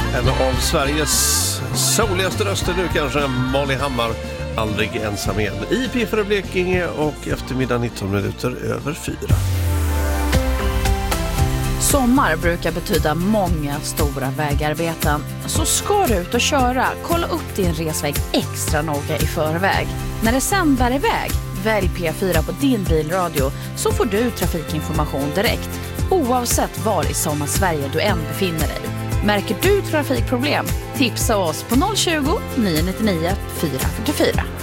En av Sveriges soligaste röster nu kanske, Molly Hammar, aldrig ensam igen. I P4 Blekinge och eftermiddag 19 minuter över 4. Sommar brukar betyda många stora vägarbeten. Så ska du ut och köra, kolla upp din resväg extra noga i förväg. När det sen bär iväg, välj P4 på din bilradio så får du trafikinformation direkt. Oavsett var i Sommarsverige du än befinner dig. Märker du trafikproblem? Tipsa oss på 020 999 444.